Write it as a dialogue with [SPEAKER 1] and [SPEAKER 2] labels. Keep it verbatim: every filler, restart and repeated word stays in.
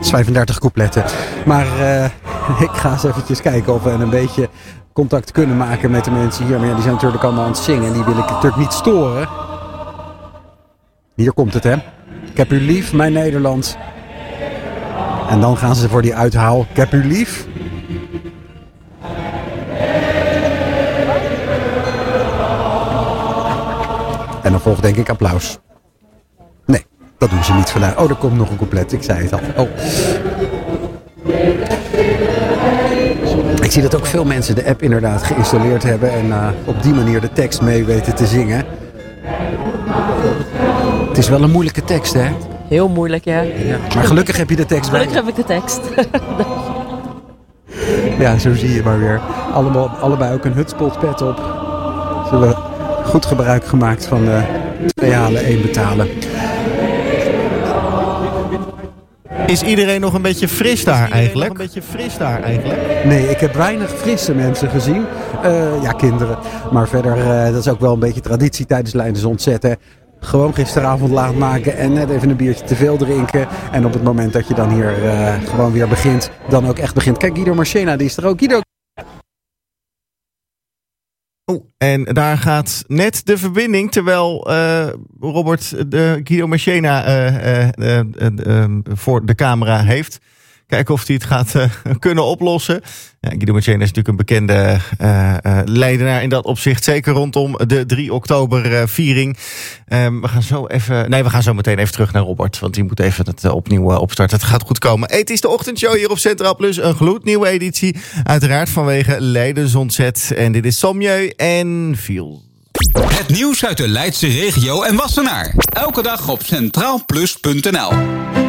[SPEAKER 1] is vijfendertig coupletten. Maar uh, ik ga eens eventjes kijken of we een beetje contact kunnen maken met de mensen hier. Maar ja, die zijn natuurlijk allemaal aan het zingen en die wil ik natuurlijk niet storen. Hier komt het, hè. Ik heb u lief, mijn Nederland. En dan gaan ze voor die uithaal. Ik heb u lief. En dan volgt denk ik applaus. Nee, dat doen ze niet vanuit. Oh, er komt nog een couplet. Ik zei het al. Oh. Ik zie dat ook veel mensen de app inderdaad geïnstalleerd hebben. En uh, op die manier de tekst mee weten te zingen. Het is wel een moeilijke tekst, hè?
[SPEAKER 2] Heel moeilijk, ja.
[SPEAKER 1] ja. Maar gelukkig heb je de tekst bij.
[SPEAKER 2] Gelukkig heb ik de tekst.
[SPEAKER 1] Ja, zo zie je maar weer. Allemaal, allebei ook een hutspotpet op. Ze hebben goed gebruik gemaakt van uh, twee halen, één betalen.
[SPEAKER 3] Is iedereen nog een beetje fris daar eigenlijk? Nog een beetje fris daar eigenlijk?
[SPEAKER 1] Nee, ik heb weinig frisse mensen gezien. Uh, ja, kinderen. Maar verder, uh, dat is ook wel een beetje traditie tijdens Leidens Ontzet. Gewoon gisteravond laat maken en net even een biertje te veel drinken. En op het moment dat je dan hier uh, gewoon weer begint, dan ook echt begint. Kijk, Guido Marchena, die is er ook. Guido.
[SPEAKER 3] Oh, en daar gaat net de verbinding, terwijl uh, Robert de Guido Marchena uh, uh, uh, uh, uh, voor de camera heeft. Kijken of hij het gaat uh, kunnen oplossen. Ja, Guido Marchena is natuurlijk een bekende uh, uh, leidenaar in dat opzicht. Zeker rondom de drie oktober uh, viering. Um, we gaan zo even. Nee, we gaan zo meteen even terug naar Robert. Want die moet even het uh, opnieuw uh, opstarten. Het gaat goed komen. Het is de ochtendshow hier op Centraal Plus. Een gloednieuwe editie. Uiteraard vanwege Leidens Ontzet. En dit is Sommieu en Viel.
[SPEAKER 4] Het nieuws uit de Leidse regio en Wassenaar. Elke dag op centraal plus punt n l.